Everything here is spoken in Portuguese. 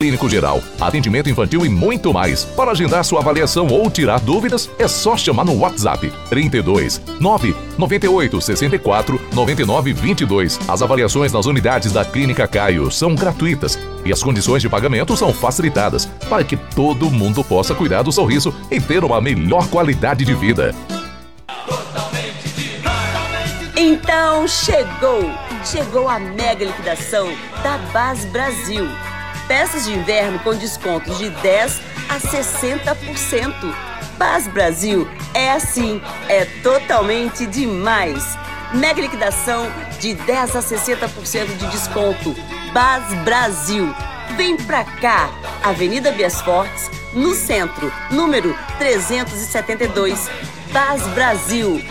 clínico geral, atendimento infantil e muito mais. Para agendar sua avaliação ou tirar dúvidas, é só chamar no WhatsApp 32 998 64 99 22. As avaliações nas unidades da Clínica Caio são gratuitas e as condições de pagamento são facilitadas para que todo mundo possa cuidar do sorriso e ter uma melhor qualidade de vida. Então chegou a mega liquidação da Bas Brasil. Peças de inverno com descontos de 10% a 60%. Bas Brasil é assim, é totalmente demais. Mega liquidação de 10% a 60% de desconto. Bas Brasil. Vem pra cá, Avenida Bias Fortes, no centro, número 372. Bas Brasil,